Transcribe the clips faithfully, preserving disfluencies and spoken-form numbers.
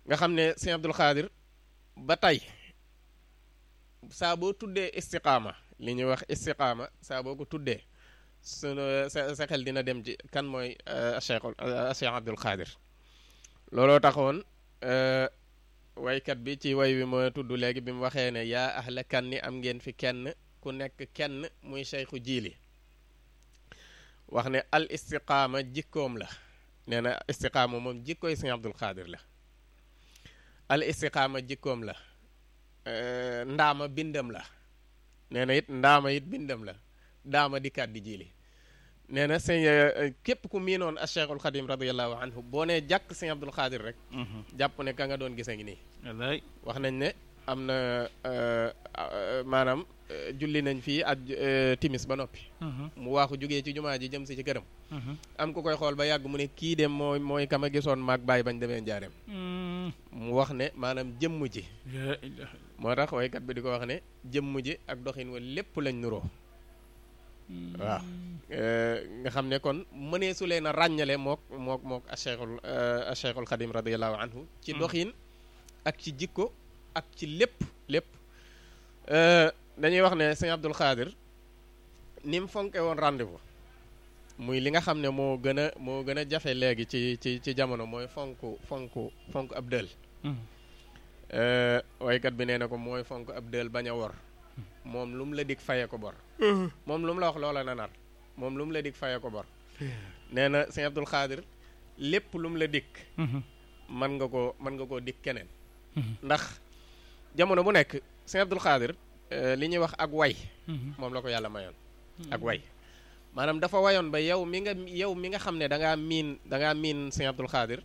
nga xam ne sëñ Abdul Xaadir ba tey saa boo tuddee istiqaama li ñuy wax istiqaama saa boo ko tuddee sunu sa sa xel dina dem ci kan mooy Cheikh Cheikh Abdul Xaadir looloo taxoon waykat bi ci way wi ma tudd léegi bi mu waxee ne yaa ahla kan ni am ngeen fi kenn ku nekk kenn muy Cheikhu Jiili wax ne al istiqaama jikkoom la nee na istiqaama moom jikkooy sëñ Abdul Xaadir la al istiqaama jikkoom la ndaama bindam la nee na it ndaama it bindam la daama di kàddi jiili nee na sëñ képp ku miinoon a Cheikhul Xadim radiallahu anhu boo nee jàkk sëñ Abdul Xaadir rek jàpp ne ka nga doon gis a ngi nii wallaay wax nañ ne am na maanaam julli nañ fii ak timis ba noppi mu waaxu jógee ci jumaa ji jëm si ci këram am ku koy xool ba yàgg mu ne kii dem mooy mooy kama gisoon maag bàyyi bañ demee njaareem mu wax ne maanaam jëmm ji moo tax waykat bi di ko wax ne jëmm ji ak doxin wa lépp lañ nuroo waaw nga xam ne kon mënee su leen a ràññale mook mook mook a cheikhul a cheikhul xadim radiallahu anhu ci doxin ak ci jikko ak ci lépp lépp dañuy wax ne sëñ Abdul Xaadir ni mu fonke woon rendez-vous muy li nga xam ne moo gën a moo gën a jafe léegi ci ci ci jamono mooy fonk fonk fonk ab dël waykat bi nee na ko mooy fonk ab dël bañ a wor moom lu mu la dig faye ko bor moom lu mu la wax loola na nar moom lu mu la dig faye ko bor nee na sëñ Abdul Xaadir lépp lu mu la dig mën nga koo mën nga koo dig keneen ndax jamono bu nekk sëñ Abdul Xaadir li ñuy wax ak way moom la ko yàlla mayoon ak way maanaam dafa wayoon ba yow mi nga yow mi nga xam ne da ngaa miin da ngaa miin sëñ Abdul Xaadir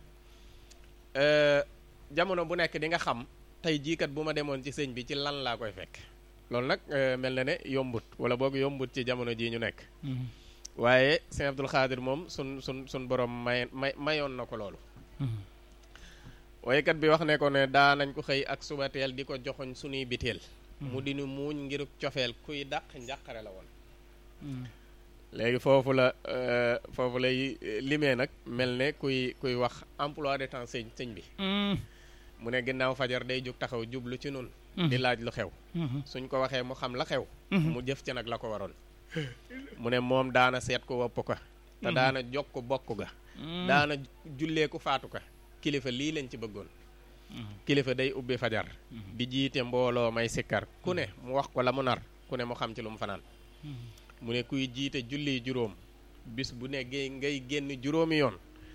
jamono bu nekk di nga xam tey jiikat bu ma demoon ci sëñ bi ci lan laa koy fekk loolu nag mel na ne yombut wala boog yombut ci jamono jii ñu nekk waaye sëñ Abdul Xaadir moom sun sun sun borom may may mayoon na ko loolu waykat bi wax ne ko ne daa nañ ko xëy ak subateel di ko joxoñ sunuy biteel mu dinu muuñ ngiruk cofeel kuy dàq njàqare la woon léegi foofu la foofu lay limee nag mel ne kuy kuy wax emploi de temps sëñ sëñ bi mu ne ginnaaw fajar day jóg taxaw jublu ci nun di laaj lu xew suñ ko waxee mu xam la xew mu jëf ci nag la ko waroon mu ne moom daana seet ko wopp ko te daana jokk bokk ga daana jullee ku faatu ka kilifa lii lañ ci bëggoon kilifa day ubbi fajar di jiite mbooloo may sikkar ku ne mu wax ko la mu nar ku ne mu xam ci lu mu fanaan mu ne kuy jiite julli juróom bis bu ne ngay ngay génn juróomi yoon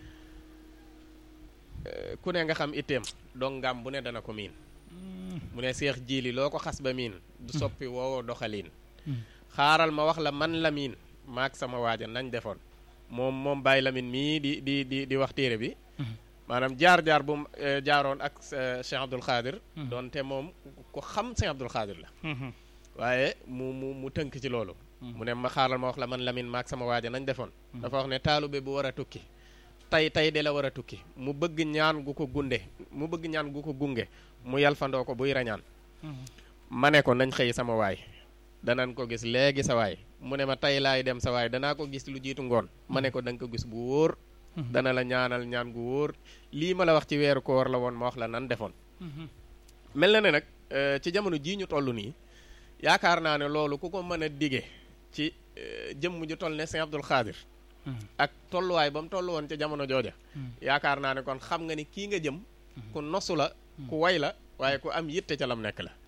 ku ne nga xam itteem donc ngam bu ne dana ko miin mu ne seex jiili loo ko xas ba miin du soppi woowo doxaliin xaaral ma wax la man la miin maag sama waaja nañ defoon moom moom Baye Lamine mii di di di di wax téere bi maanaam jaar-jaar bu mu jaaroon ak Cheikh Abdul Xaadir doonte moom ku xam Cheikh Abdul Xaadir la waaye mu mu mu tënk ci loolu mu ne ma xaaral ma wax la man Lamine maag sama waaja nañ defoon dafa wax ne taalube bu war a tukki tey tey de la war a tukki mu bëgg ñaan gu ko gunde mu bëgg ñaan gu ko gunge mu yalfandoo ko buy rañaan ma ne ko nañ xëy sama waay danañ ko gis léegi sa waay mu ne ma tey laay dem sa waay danaa ko gis lu jiitu ngoon ma ne ko da nga ko gis bu wóor dana la ñaanal ñaan gu wóor lii ma la wax ci weeru koor la woon ma wax la nan defoon mel na ne nag ci jamono jii ñu toll nii yaakaar naa ne loolu ku ko mën a dige ci jëmm ju toll ne Sëñ Abdul Xaadir ak tolluwaay ba mu toll woon ca jamono jooja yaakaar naa ne kon xam nga ni kii nga jëm ku nosu la ku way la waaye ku am yitte ca lam nekk la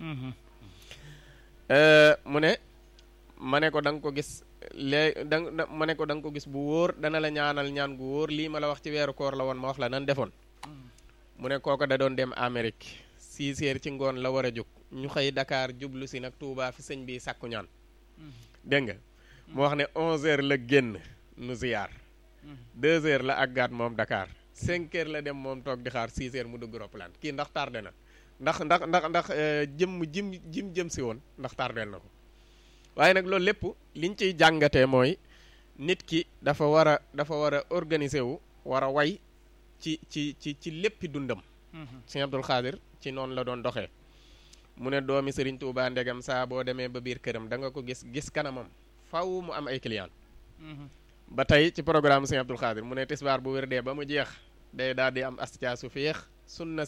mu ne ma ne ko da nga ko gis léegi da ma ne ko da nga ko gis bu wóor dana la ñaanal ñaan gu wóor lii ma la wax ci weeru koor la woon ma wax la nan defoon mu ne kooko da doon dem Amérique six heures ci ngoon la war a jóg ñu xëy Dakar jublu si nag Touba fi sëñ bi sàkku ñaan dégg nga mu wax ne onze heures la génn nu ziyaar deux heures la àggaat moom Dakar cinq heures la dem moom toog di xaar six heures mu dugg roppalaan kii ndax tardé na ndax ndax ndax ndax jëm jim jim jëm si woon ndax tardeel na ko waaye nag loolu lépp liñ ciy jàngatee mooy nit ki dafa war a dafa war a organiser wu war a way ci ci ci ci léppi dundam Sëñ Abdul Xaadir ci noonu la doon doxee mu ne doomi Sëriñ Tuubaa ndegam saa boo demee ba biir këram da nga ko gis gis kanamam faw mu am ay client ba tey ci programme Sëñ Abdul Xaadir mu ne tisbaar bu wér dee ba mu jeex day daal di am astia su féex sunna